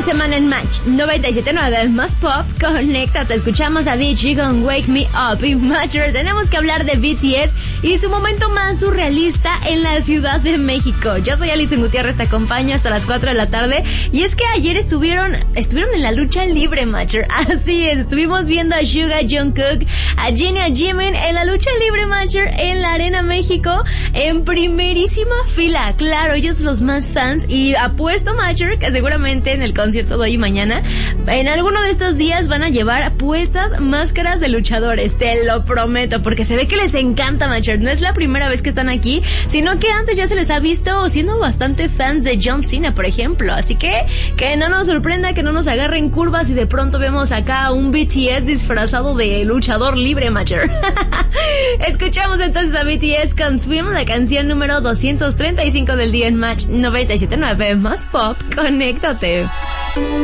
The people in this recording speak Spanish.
la semana en Match 97.9 más pop. Conéctate, escuchamos a Avicii con Wake Me Up. Y Matcher, tenemos que hablar de BTS y su momento más surrealista en la Ciudad de México. Yo soy Alison Gutiérrez, te acompaño hasta las 4 de la tarde. Y es que ayer estuvieron en la lucha libre, Matcher. Así es, estuvimos viendo a Suga, Jungkook, a Jin y a Jimin en la lucha libre, Matcher, en la Arena México, en primerísima fila. Claro, ellos los más fans, y apuesto, Matcher, que seguramente en el concierto de hoy y mañana, en alguno de estos días van a llevar puestas máscaras de luchadores, te lo prometo, porque se ve que les encanta, Matcher. No es la primera vez que están aquí, sino que antes ya se les ha visto siendo bastante fans de John Cena, por ejemplo. Así que no nos sorprenda, que no nos agarren curvas y de pronto vemos acá un BTS disfrazado de luchador libre, Matcher. Escuchamos entonces a BTS con Swim, la canción número 235 del día en Match 97.9 más pop. Conéctate.